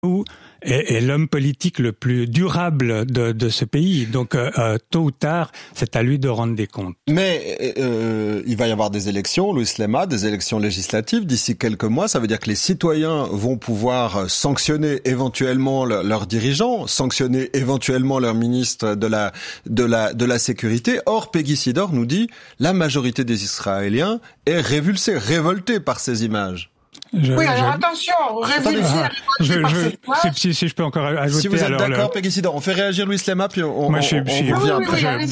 est l'homme politique le plus durable de ce pays. Donc, tôt ou tard, c'est à lui de rendre des comptes. Mais il va y avoir des élections, Louis Lema, des élections législatives d'ici quelques mois. Ça veut dire que les citoyens vont pouvoir sanctionner éventuellement leurs dirigeants, sanctionner éventuellement leur ministre de la sécurité. Or, Peggy Sidor nous dit la majorité des Israéliens est révoltée par ces images. Attention, si je peux encore ajouter. Si vous êtes d'accord, Peggy Sidor, on fait réagir Louis Lema, puis on revient après.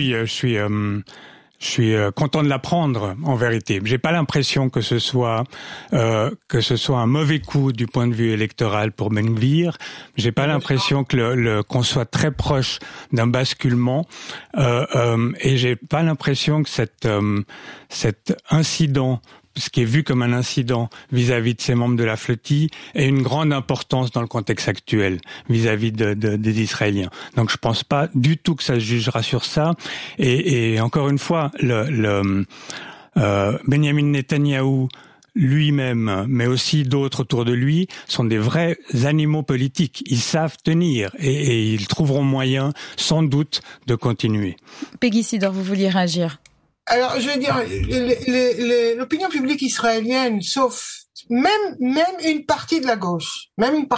Je suis content de l'apprendre, en vérité. J'ai pas l'impression que ce soit un mauvais coup du point de vue électoral pour Ben Gvir. J'ai pas l'impression que qu'on soit très proche d'un basculement, et j'ai pas l'impression que cet incident, ce qui est vu comme un incident vis-à-vis de ces membres de la flottille, ait une grande importance dans le contexte actuel vis-à-vis des Israéliens. Donc je pense pas du tout que ça se jugera sur ça. Et encore une fois, Benjamin Netanyahou lui-même, mais aussi d'autres autour de lui, sont des vrais animaux politiques. Ils savent tenir et ils trouveront moyen, sans doute, de continuer. Peggy Sidor, vous vouliez réagir? Alors, je veux dire, l'opinion publique israélienne, sauf même une partie de la gauche,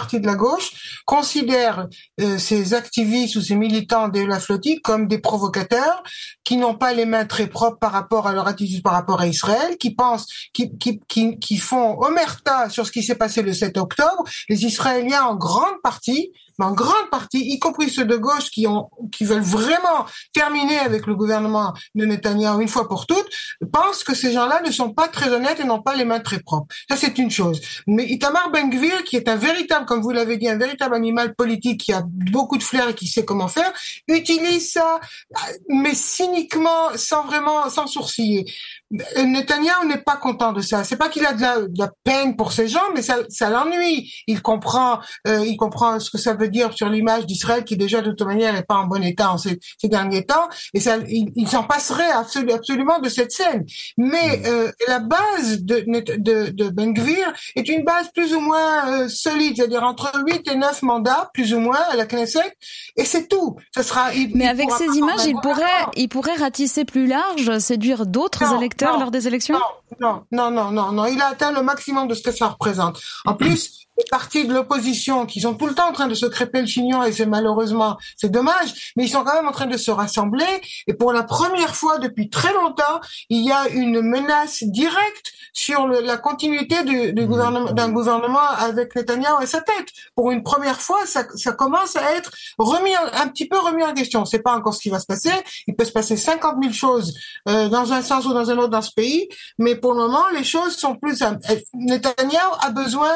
considère ces activistes ou ces militants de la flottille comme des provocateurs qui n'ont pas les mains très propres par rapport à leur attitude par rapport à Israël, qui pensent, qui font omerta sur ce qui s'est passé le 7 octobre. Les Israéliens, en grande partie, y compris ceux de gauche qui veulent vraiment terminer avec le gouvernement de Netanyahou une fois pour toutes, pensent que ces gens-là ne sont pas très honnêtes et n'ont pas les mains très propres. Ça, c'est une chose. Mais Itamar Ben Gvir, qui est un véritable, comme vous l'avez dit, un véritable animal politique qui a beaucoup de flair et qui sait comment faire, utilise ça, mais cyniquement, sans sourciller. Netanyahou n'est pas content de ça. C'est pas qu'il a de la peine pour ces gens, mais ça l'ennuie. Il comprend ce que ça veut dire sur l'image d'Israël qui déjà de toute manière n'est pas en bon état en ces derniers temps. Et ça, il s'en passerait absolument de cette scène. Mais la base de Ben Gvir est une base plus ou moins solide, c'est-à-dire entre 8 et 9 mandats plus ou moins à la Knesset, et c'est tout. Mais avec ces images, il pourrait ratisser plus large, séduire d'autres électeurs lors des élections? Non. Il a atteint le maximum de ce que ça représente. En plus, les partis de l'opposition qui sont tout le temps en train de se crêper le chignon, et c'est dommage, mais ils sont quand même en train de se rassembler, et pour la première fois depuis très longtemps, il y a une menace directe sur la continuité d'un gouvernement avec Netanyahou à sa tête. Pour une première fois, ça commence à être un petit peu remis en question. C'est pas encore ce qui va se passer. Il peut se passer 50 000 choses dans un sens ou dans un autre dans ce pays, mais pour le moment, les choses sont plus. Netanyahou a besoin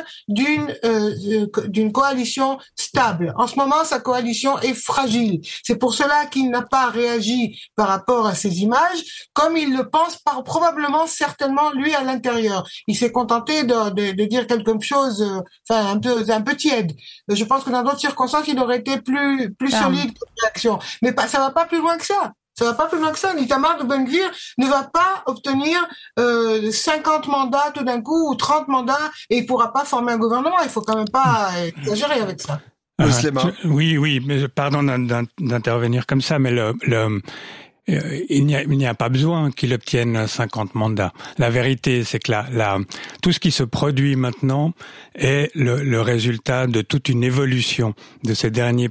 d'une coalition stable. En ce moment, sa coalition est fragile. C'est pour cela qu'il n'a pas réagi par rapport à ces images, comme il le pense probablement, certainement, lui, à l'intérieur. Il s'est contenté de dire quelque chose, un peu tiède. Je pense que dans d'autres circonstances, il aurait été plus solide comme réaction. Mais ça va pas plus loin que ça. Itamar Ben Gvir ne va pas obtenir 50 mandats tout d'un coup ou 30 mandats et il pourra pas former un gouvernement. Il faut quand même pas exagérer avec ça. Oui, mais pardon d'intervenir comme ça, mais il n'y a pas besoin qu'il obtienne 50 mandats. La vérité, c'est que tout ce qui se produit maintenant est le résultat de toute une évolution de ces dernières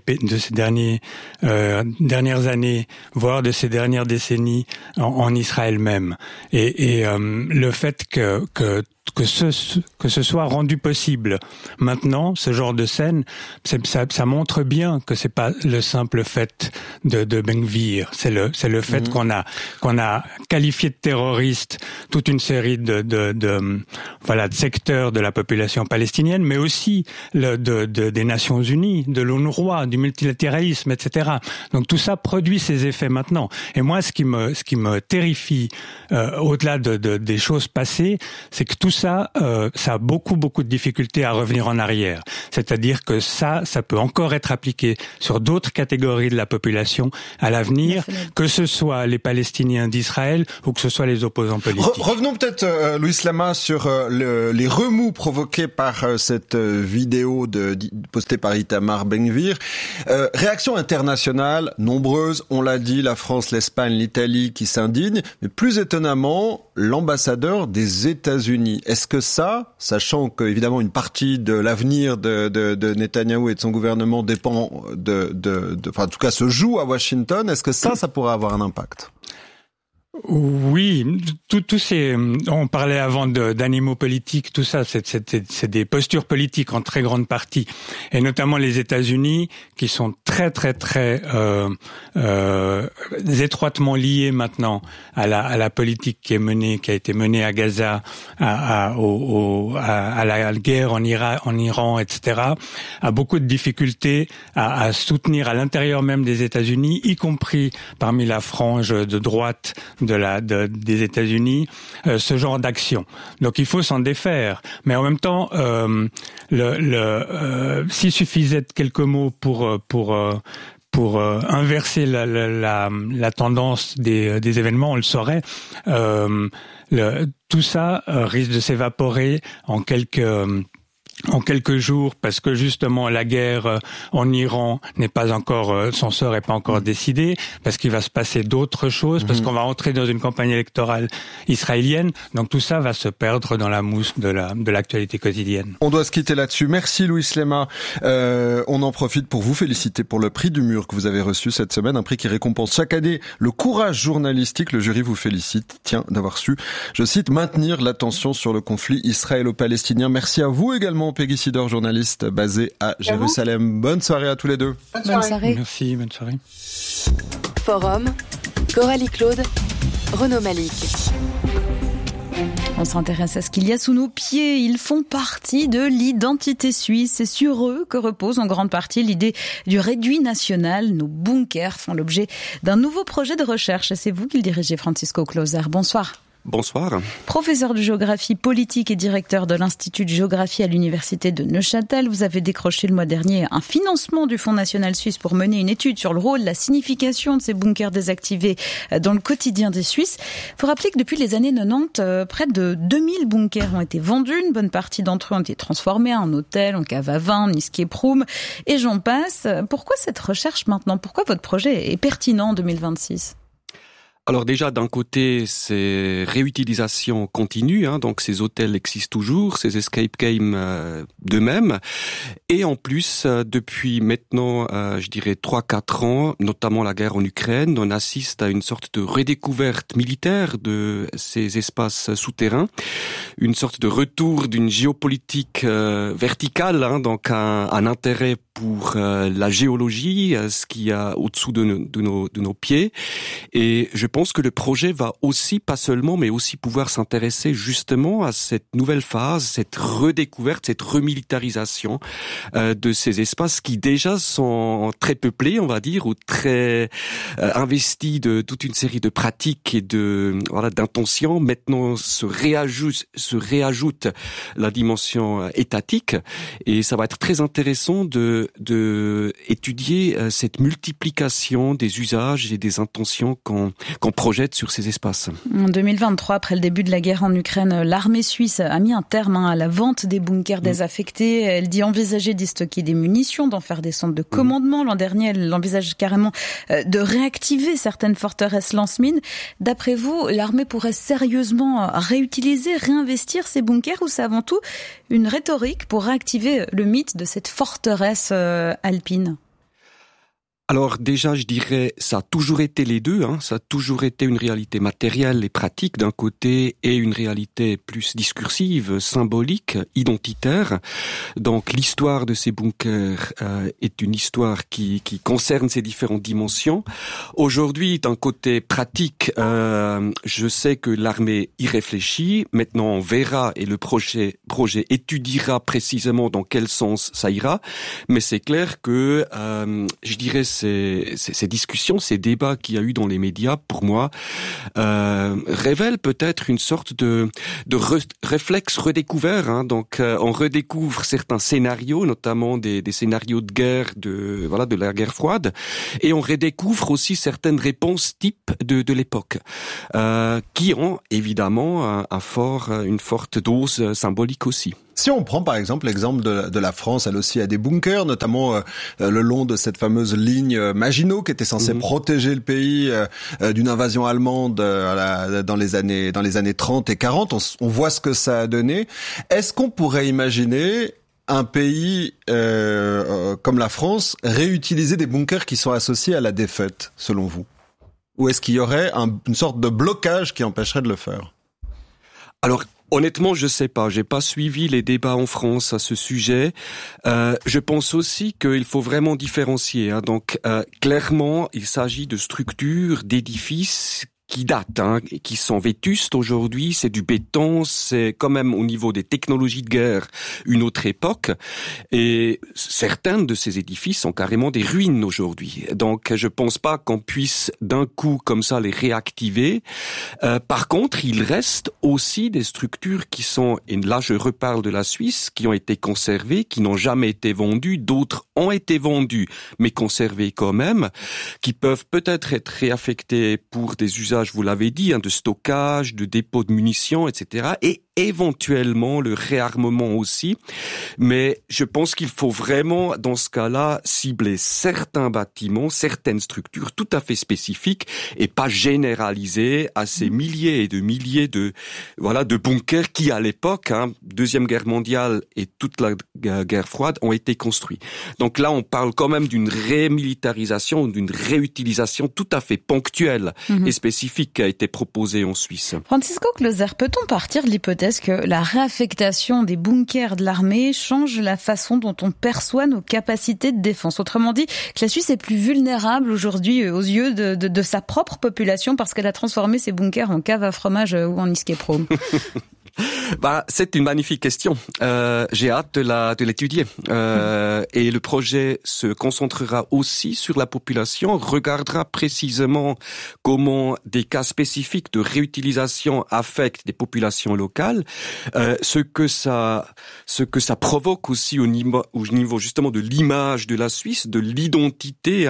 années, voire de ces dernières décennies en Israël même. Et le fait que ce soit rendu possible maintenant, ce genre de scène, ça montre bien que c'est pas le simple fait de Ben Gvir, c'est le fait qu'on a qualifié de terroriste toute une série de secteurs de la population palestinienne, mais aussi des Nations Unies, de l'UNRWA, du multilatéralisme, etc. Donc tout ça produit ses effets maintenant. Et moi, ce qui me terrifie, au-delà des choses passées, c'est que tout ça, ça a beaucoup de difficultés à revenir en arrière. C'est-à-dire que ça peut encore être appliqué sur d'autres catégories de la population à l'avenir, que ce soit les Palestiniens d'Israël ou que ce soit les opposants politiques. Revenons peut-être, Louis Slama, sur les remous provoqués par cette vidéo postée par Itamar Ben-Gvir. Réaction internationale nombreuse, on l'a dit, la France, l'Espagne, l'Italie qui s'indignent, mais plus étonnamment, l'ambassadeur des États-Unis. Est-ce que ça, sachant que évidemment une partie de l'avenir de Netanyahou et de son gouvernement dépend enfin, en tout cas se joue à Washington, est-ce que ça pourrait avoir un impact? Oui, tout ces, on parlait avant d'animaux politiques, tout ça, c'est des postures politiques en très grande partie, et notamment les États-Unis qui sont très étroitement liés maintenant à la politique qui a été menée à Gaza, à la guerre en Iran, etc. A beaucoup de difficultés à soutenir à l'intérieur même des États-Unis, y compris parmi la frange de droite des États-Unis, ce genre d'action. Donc il faut s'en défaire. Mais en même temps, s'il suffisait de quelques mots pour inverser la tendance des événements, on le saurait. Tout ça risque de s'évaporer en quelques jours, parce que justement la guerre en Iran n'est pas encore, son sort n'est pas encore décidé, parce qu'il va se passer d'autres choses, parce qu'on va entrer dans une campagne électorale israélienne, donc tout ça va se perdre dans la mousse de l'actualité quotidienne. On doit se quitter là-dessus. Merci Louis Slema. On en profite pour vous féliciter pour le prix du mur que vous avez reçu cette semaine, un prix qui récompense chaque année le courage journalistique. Le jury vous félicite, d'avoir su, je cite, maintenir l'attention sur le conflit israélo-palestinien. Merci à vous également, Peggy Sidor, journaliste basée à Jérusalem. Bonne soirée à tous les deux. Bonne soirée. Merci, bonne soirée. Forum, Coralie Claude, Renaud Malik. On s'intéresse à ce qu'il y a sous nos pieds. Ils font partie de l'identité suisse. C'est sur eux que repose en grande partie l'idée du réduit national. Nos bunkers font l'objet d'un nouveau projet de recherche. C'est vous qui le dirigez, Francisco Closer. Bonsoir. Bonsoir. Professeur de géographie politique et directeur de l'Institut de géographie à l'Université de Neuchâtel, vous avez décroché le mois dernier un financement du Fonds national suisse pour mener une étude sur le rôle, la signification de ces bunkers désactivés dans le quotidien des Suisses. Il faut rappeler que depuis les années 90, près de 2000 bunkers ont été vendus. Une bonne partie d'entre eux ont été transformés en hôtels, en cave à vin, en escape room, et j'en passe. Pourquoi cette recherche maintenant? Pourquoi votre projet est pertinent en 2026? Alors déjà, d'un côté, c'est réutilisation continue, donc ces hôtels existent toujours, ces escape games de même. Et en plus, depuis maintenant, je dirais 3-4 ans, notamment la guerre en Ukraine, on assiste à une sorte de redécouverte militaire de ces espaces souterrains, une sorte de retour d'une géopolitique verticale, donc un intérêt pour la géologie, ce qu'il y a au-dessous de nos pieds. Et je pense que le projet va aussi, pas seulement, mais aussi pouvoir s'intéresser justement à cette nouvelle phase, cette redécouverte, cette remilitarisation de ces espaces qui déjà sont très peuplés, on va dire, ou très investis de toute une série de pratiques et d'intentions. Maintenant se réajoute la dimension étatique, et ça va être très intéressant de étudier cette multiplication des usages et des intentions qu'on projette sur ces espaces. En 2023, après le début de la guerre en Ukraine, l'armée suisse a mis un terme à la vente des bunkers désaffectés. Elle dit envisager d'y stocker des munitions, d'en faire des centres de commandement. L'an dernier, elle envisage carrément de réactiver certaines forteresses lance-mines. D'après vous, l'armée pourrait sérieusement réutiliser, réinvestir ces bunkers, ou c'est avant tout une rhétorique pour réactiver le mythe de cette forteresse alpine? Alors déjà, je dirais, ça a toujours été les deux, ça a toujours été une réalité matérielle et pratique d'un côté, et une réalité plus discursive, symbolique, identitaire. Donc l'histoire de ces bunkers est une histoire qui concerne ces différentes dimensions. Aujourd'hui, d'un côté pratique, je sais que l'armée y réfléchit. Maintenant, on verra, et le projet étudiera précisément dans quel sens ça ira. Mais c'est clair que, je dirais, ces discussions, ces débats qu'il y a eu dans les médias, pour moi, révèlent peut-être une sorte de réflexe redécouvert. Hein. Donc, on redécouvre certains scénarios, notamment des scénarios de guerre, de la guerre froide, et on redécouvre aussi certaines réponses types de l'époque, qui ont évidemment une forte dose symbolique aussi. Si on prend par exemple l'exemple de la France, elle aussi a des bunkers, notamment le long de cette fameuse ligne Maginot qui était censée protéger le pays d'une invasion allemande dans les années 30 et 40. On voit ce que ça a donné. Est-ce qu'on pourrait imaginer un pays comme la France réutiliser des bunkers qui sont associés à la défaite, selon vous? Ou est-ce qu'il y aurait une sorte de blocage qui empêcherait de le faire? Alors, honnêtement, je sais pas. J'ai pas suivi les débats en France à ce sujet. Je pense aussi qu'il faut vraiment différencier. Hein. Donc, clairement, il s'agit de structures, d'édifices qui datent, qui sont vétustes aujourd'hui, c'est du béton, c'est quand même au niveau des technologies de guerre une autre époque, et certains de ces édifices sont carrément des ruines aujourd'hui. Donc je pense pas qu'on puisse d'un coup comme ça les réactiver. Par contre, il reste aussi des structures qui sont, et là je reparle de la Suisse, qui ont été conservées, qui n'ont jamais été vendues, d'autres ont été vendues, mais conservées quand même, qui peuvent peut-être être réaffectées pour des usages, vous l'avez dit, de stockage, de dépôt de munitions, etc. Et éventuellement le réarmement aussi. Mais je pense qu'il faut vraiment, dans ce cas-là, cibler certains bâtiments, certaines structures tout à fait spécifiques et pas généraliser à ces milliers et de milliers de bunkers qui, à l'époque, Deuxième Guerre mondiale et toute la guerre froide, ont été construits. Donc là, on parle quand même d'une rémilitarisation, d'une réutilisation tout à fait ponctuelle et spécifique qui a été proposée en Suisse. Francisco Closer, peut-on partir de l'hypothèse que la réaffectation des bunkers de l'armée change la façon dont on perçoit nos capacités de défense? Autrement dit, que la Suisse est plus vulnérable aujourd'hui aux yeux de sa propre population parce qu'elle a transformé ses bunkers en cave à fromage ou en escape room. C'est une magnifique question. J'ai hâte de l'étudier. Et le projet se concentrera aussi sur la population, regardera précisément comment des cas spécifiques de réutilisation affectent des populations locales, ce que ça provoque aussi au niveau justement de l'image de la Suisse, de l'identité.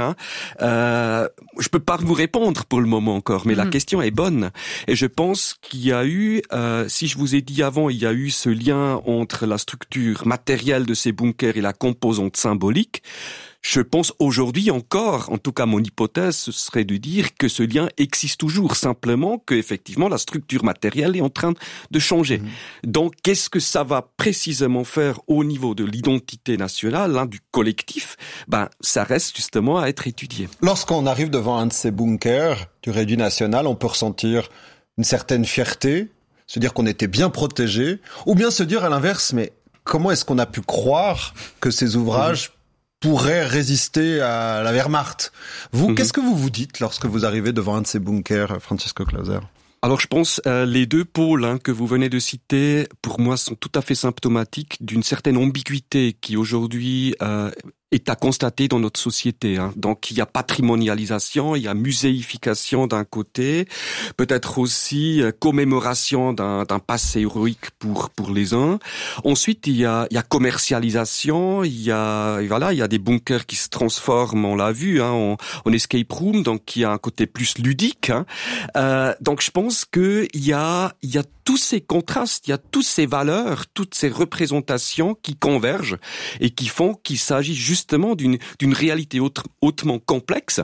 Je peux pas vous répondre pour le moment encore, mais la question est bonne. Et je pense qu'il y a eu, si je vous ai dit avant, il y a eu ce lien entre la structure matérielle de ces bunkers et la composante symbolique. Je pense aujourd'hui encore, en tout cas mon hypothèse, ce serait de dire que ce lien existe toujours, simplement que effectivement la structure matérielle est en train de changer. Donc qu'est-ce que ça va précisément faire au niveau de l'identité nationale, du collectif? Ça reste justement à être étudié. Lorsqu'on arrive devant un de ces bunkers du Réduit national, on peut ressentir une certaine fierté, se dire qu'on était bien protégé, ou bien se dire à l'inverse, mais comment est-ce qu'on a pu croire que ces ouvrages pourraient résister à la Wehrmacht? Vous, qu'est-ce que vous vous dites lorsque vous arrivez devant un de ces bunkers, Francisco Closer? Alors je pense les deux pôles que vous venez de citer, pour moi, sont tout à fait symptomatiques d'une certaine ambiguïté qui aujourd'hui est à constater dans notre société. Donc il y a patrimonialisation, il y a muséification d'un côté, peut-être aussi commémoration d'un passé héroïque pour les uns. Ensuite il y a commercialisation, il y a des bunkers qui se transforment, on l'a vu, en escape room, donc il y a un côté plus ludique. Donc je pense que il y a tous ces contrastes, il y a toutes ces valeurs, toutes ces représentations qui convergent et qui font qu'il s'agit justement d'une réalité hautement complexe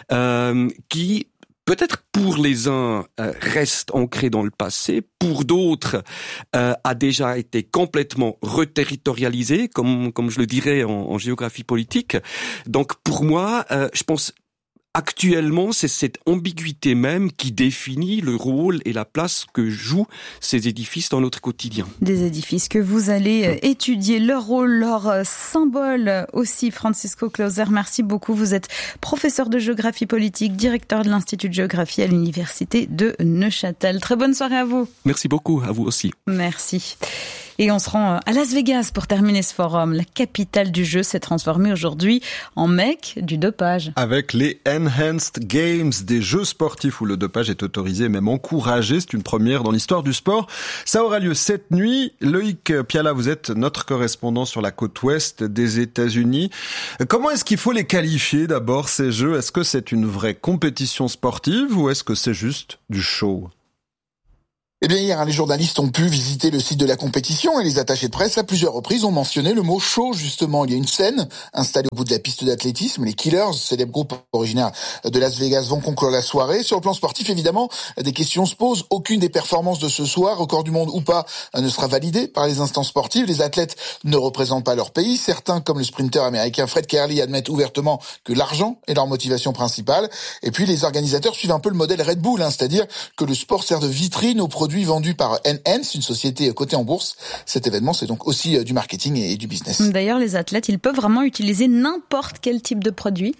qui peut-être pour les uns reste ancrée dans le passé, pour d'autres a déjà été complètement reterritorialisée, comme je le dirais en géographie politique. Donc pour moi, je pense actuellement, c'est cette ambiguïté même qui définit le rôle et la place que jouent ces édifices dans notre quotidien. Des édifices que vous allez étudier, leur rôle, leur symbole aussi. Francisco Closer, merci beaucoup. Vous êtes professeur de géographie politique, directeur de l'Institut de géographie à l'Université de Neuchâtel. Très bonne soirée à vous. Merci beaucoup, à vous aussi. Merci. Et on se rend à Las Vegas pour terminer ce forum. La capitale du jeu s'est transformée aujourd'hui en mecque du dopage. Avec les Enhanced Games, des jeux sportifs où le dopage est autorisé et même encouragé. C'est une première dans l'histoire du sport. Ça aura lieu cette nuit. Loïc Piala, vous êtes notre correspondant sur la côte ouest des États-Unis. Comment est-ce qu'il faut les qualifier d'abord, ces jeux? Est-ce que c'est une vraie compétition sportive ou est-ce que c'est juste du show? Eh bien, hier, les journalistes ont pu visiter le site de la compétition et les attachés de presse, à plusieurs reprises, ont mentionné le mot show, justement. Il y a une scène installée au bout de la piste d'athlétisme. Les Killers, célèbre groupe originaire de Las Vegas, vont conclure la soirée. Sur le plan sportif, évidemment, des questions se posent. Aucune des performances de ce soir, record du monde ou pas, ne sera validée par les instances sportives. Les athlètes ne représentent pas leur pays. Certains, comme le sprinter américain Fred Kerley, admettent ouvertement que l'argent est leur motivation principale. Et puis, les organisateurs suivent un peu le modèle Red Bull, c'est-à-dire que le sport sert de vitrine aux produits vendus par Enhance, une société cotée en bourse. Cet événement, c'est donc aussi du marketing et du business. D'ailleurs, les athlètes, ils peuvent vraiment utiliser n'importe quel type de produit?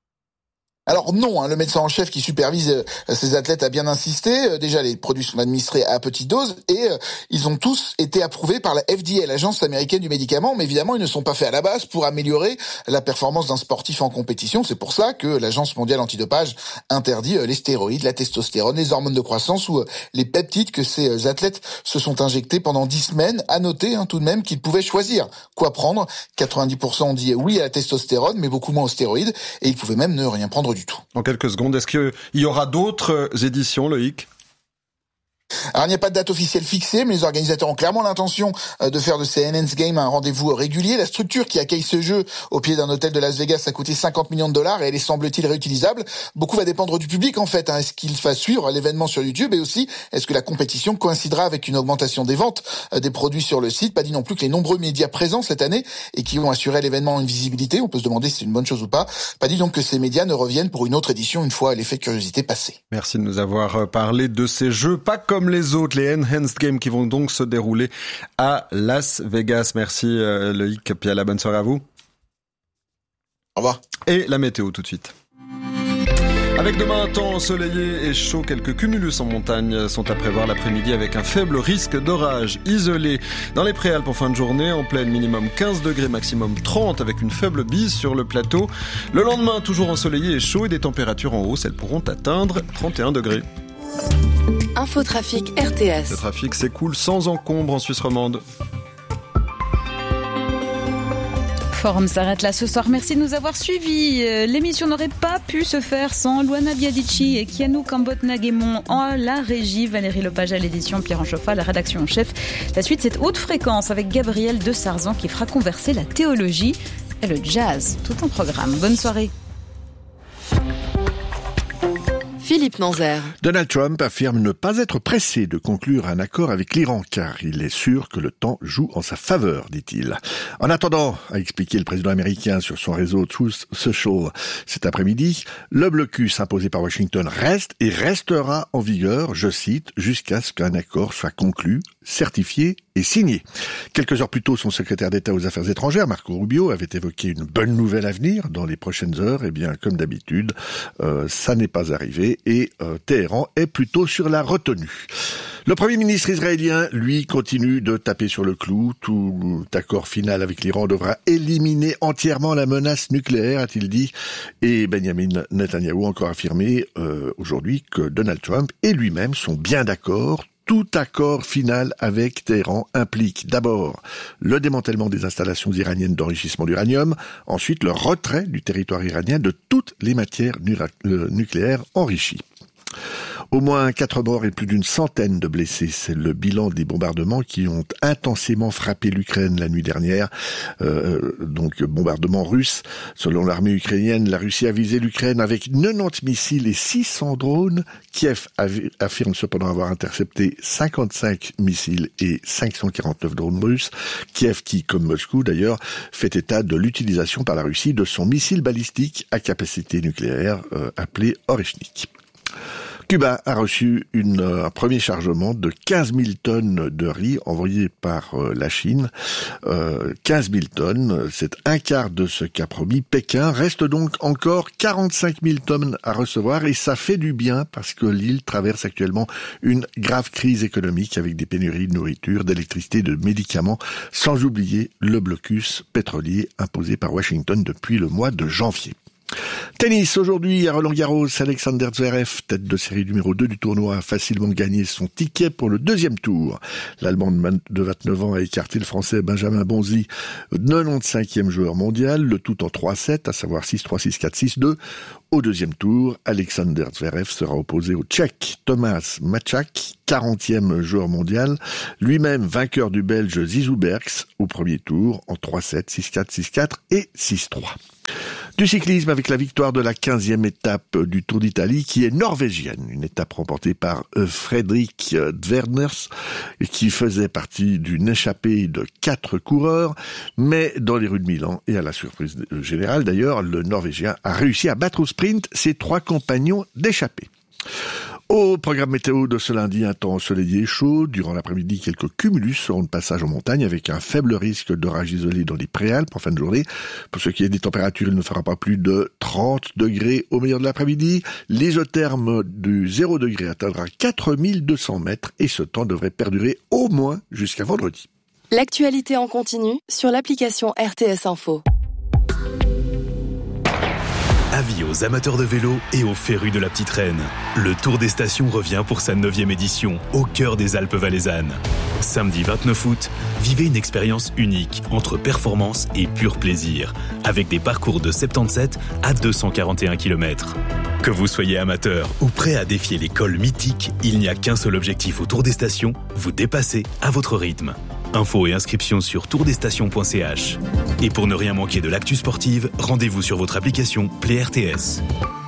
Alors non, le médecin en chef qui supervise ces athlètes a bien insisté. Déjà, les produits sont administrés à petite dose et ils ont tous été approuvés par la FDA, l'agence américaine du médicament. Mais évidemment, ils ne sont pas faits à la base pour améliorer la performance d'un sportif en compétition. C'est pour ça que l'agence mondiale antidopage interdit les stéroïdes, la testostérone, les hormones de croissance ou les peptides que ces athlètes se sont injectés pendant 10 semaines. À noter tout de même qu'ils pouvaient choisir quoi prendre. 90% ont dit oui à la testostérone, mais beaucoup moins aux stéroïdes. Et ils pouvaient même ne rien prendre du tout. En quelques secondes, est-ce qu'il y aura d'autres éditions, Loïc ? Alors, il n'y a pas de date officielle fixée, mais les organisateurs ont clairement l'intention de faire de ces Enhanced Games un rendez-vous régulier. La structure qui accueille ce jeu au pied d'un hôtel de Las Vegas a coûté 50 millions de dollars et elle est, semble-t-il, réutilisable. Beaucoup va dépendre du public, en fait. Est-ce qu'il va suivre l'événement sur YouTube et aussi, est-ce que la compétition coïncidera avec une augmentation des ventes des produits sur le site? Pas dit non plus que les nombreux médias présents cette année et qui ont assuré à l'événement une visibilité. On peut se demander si c'est une bonne chose ou pas. Pas dit donc que ces médias ne reviennent pour une autre édition une fois l'effet de curiosité passé. Merci de nous avoir parlé de ces jeux, pas comme les autres, les Enhanced Games qui vont donc se dérouler à Las Vegas. Merci Loïc Piala, bonne soirée à vous. Au revoir. Et la météo tout de suite. Avec demain un temps ensoleillé et chaud, quelques cumulus en montagne sont à prévoir l'après-midi avec un faible risque d'orage isolé dans les Préalpes en fin de journée. En pleine, minimum 15 degrés, maximum 30 avec une faible bise sur le plateau. Le lendemain, toujours ensoleillé et chaud et des températures en hausse, elles pourront atteindre 31 degrés. Infotrafic RTS. Le trafic s'écoule sans encombre en Suisse romande. Forum s'arrête là ce soir. Merci de nous avoir suivis. L'émission n'aurait pas pu se faire sans Luana Biadici et Kianou Cambot-Naguémon en la régie, Valérie Lepage à l'édition, Pierre Anchofa à la rédaction en chef. La suite, c'est Haute Fréquence avec Gabriel de Sarzan qui fera converser la théologie et le jazz. Tout un programme. Bonne soirée. Philippe Nanzer. Donald Trump affirme ne pas être pressé de conclure un accord avec l'Iran, car il est sûr que le temps joue en sa faveur, dit-il. En attendant, a expliqué le président américain sur son réseau Truth Social cet après-midi, le blocus imposé par Washington reste et restera en vigueur, je cite, jusqu'à ce qu'un accord soit conclu, certifié et signé. Quelques heures plus tôt, son secrétaire d'État aux Affaires étrangères, Marco Rubio, avait évoqué une bonne nouvelle à venir dans les prochaines heures. Eh bien, comme d'habitude, ça n'est pas arrivé et Téhéran est plutôt sur la retenue. Le Premier ministre israélien, lui, continue de taper sur le clou. Tout accord final avec l'Iran devra éliminer entièrement la menace nucléaire, a-t-il dit. Et Benjamin Netanyahou a encore affirmé aujourd'hui que Donald Trump et lui-même sont bien d'accord. Tout accord final avec Téhéran implique d'abord le démantèlement des installations iraniennes d'enrichissement d'uranium, ensuite le retrait du territoire iranien de toutes les matières nucléaires enrichies. Au moins 4 morts et plus d'une centaine de blessés. C'est le bilan des bombardements qui ont intensément frappé l'Ukraine la nuit dernière. Donc bombardements russes. Selon l'armée ukrainienne, la Russie a visé l'Ukraine avec 90 missiles et 600 drones. Kiev affirme cependant avoir intercepté 55 missiles et 549 drones russes. Kiev qui, comme Moscou d'ailleurs, fait état de l'utilisation par la Russie de son missile balistique à capacité nucléaire appelé Oreshnik. Cuba a reçu un premier chargement de 15 000 tonnes de riz envoyé par la Chine. 15 000 tonnes, c'est un quart de ce qu'a promis Pékin. Reste donc encore 45 000 tonnes à recevoir et ça fait du bien parce que l'île traverse actuellement une grave crise économique avec des pénuries de nourriture, d'électricité, de médicaments, sans oublier le blocus pétrolier imposé par Washington depuis le mois de janvier. Tennis, aujourd'hui à Roland-Garros, Alexander Zverev, tête de série numéro 2 du tournoi, a facilement gagné son ticket pour le deuxième tour. L'Allemand de 29 ans a écarté le Français Benjamin Bonzi, 95e joueur mondial, le tout en 3-7, à savoir 6-3, 6-4, 6-2. Au deuxième tour, Alexander Zverev sera opposé au Tchèque Tomáš Mačák, 40e joueur mondial, lui-même vainqueur du Belge Zizou Bergs au premier tour en 3-7, 6-4, 6-4 et 6-3. Du cyclisme avec la victoire de la 15e étape du Tour d'Italie qui est norvégienne. Une étape remportée par Fredrik Dverners qui faisait partie d'une échappée de 4 coureurs. Mais dans les rues de Milan et à la surprise générale d'ailleurs, le Norvégien a réussi à battre au sprint ses 3 compagnons d'échappée. Au programme météo de ce lundi, un temps ensoleillé et chaud. Durant l'après-midi, quelques cumulus seront de passage en montagne avec un faible risque d'orage isolé dans les préalpes en fin de journée. Pour ce qui est des températures, il ne fera pas plus de 30 degrés au meilleur de l'après-midi. L'isotherme du 0 degré atteindra 4200 mètres et ce temps devrait perdurer au moins jusqu'à vendredi. L'actualité en continu sur l'application RTS Info. Avis aux amateurs de vélo et aux férus de la Petite Reine. Le Tour des Stations revient pour sa 9e édition, au cœur des Alpes valaisannes. Samedi 29 août, vivez une expérience unique entre performance et pur plaisir, avec des parcours de 77 à 241 km. Que vous soyez amateur ou prêt à défier les cols mythiques, il n'y a qu'un seul objectif au Tour des Stations, vous dépasser à votre rythme. Infos et inscriptions sur tourdesstations.ch. Et pour ne rien manquer de l'actu sportive, rendez-vous sur votre application Play RTS.